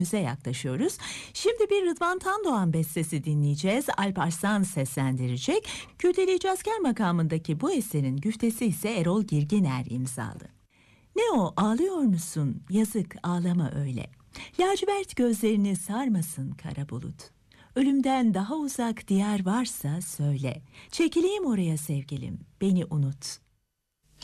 müze yaklaşıyoruz. Şimdi bir Rıdvan Tandoğan bestesi dinleyeceğiz. Alp Arslan seslendirecek. Kürteleyici Asker makamındaki bu eserin güftesi ise Erol Girginer imzalı. Ne o, ağlıyor musun? Yazık, ağlama öyle. Lacivert gözlerini sarmasın kara bulut. Ölümden daha uzak diyar varsa söyle. Çekileyim oraya sevgilim, beni unut.